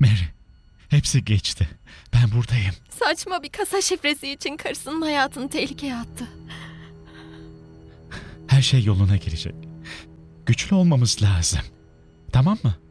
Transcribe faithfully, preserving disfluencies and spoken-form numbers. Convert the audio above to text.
Mary, hepsi geçti. Ben buradayım. Saçma bir kasa şifresi için karısının hayatını tehlikeye attı. Her şey yoluna girecek. Güçlü olmamız lazım. Tamam mı?